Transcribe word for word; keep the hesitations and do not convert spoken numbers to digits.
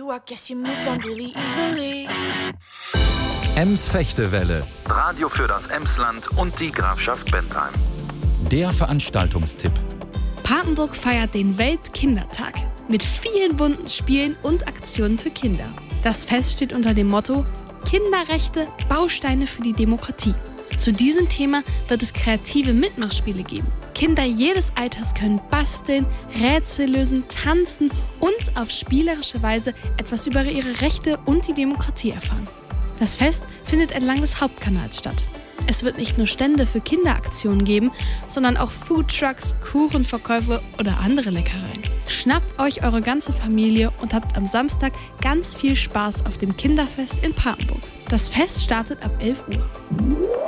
I guess you moved on really easily. Ems Fechtewelle. Radio für das Emsland und die Grafschaft Bentheim. Der Veranstaltungstipp. Papenburg feiert den Weltkindertag mit vielen bunten Spielen und Aktionen für Kinder. Das Fest steht unter dem Motto Kinderrechte, Bausteine für die Demokratie. Zu diesem Thema wird es kreative Mitmachspiele geben. Kinder jedes Alters können basteln, Rätsel lösen, tanzen und auf spielerische Weise etwas über ihre Rechte und die Demokratie erfahren. Das Fest findet entlang des Hauptkanals statt. Es wird nicht nur Stände für Kinderaktionen geben, sondern auch Foodtrucks, Kuchenverkäufe oder andere Leckereien. Schnappt euch eure ganze Familie und habt am Samstag ganz viel Spaß auf dem Kinderfest in Papenburg. Das Fest startet ab elf Uhr.